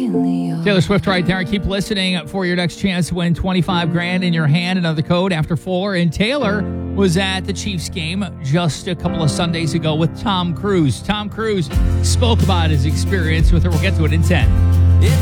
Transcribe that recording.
Taylor Swift right there. Keep listening for your next chance to win 25 grand in your hand. Another code after 4. And Taylor was at the Chiefs game just a couple of Sundays ago with Tom Cruise. Tom Cruise spoke about his experience with her. We'll get to it in 10.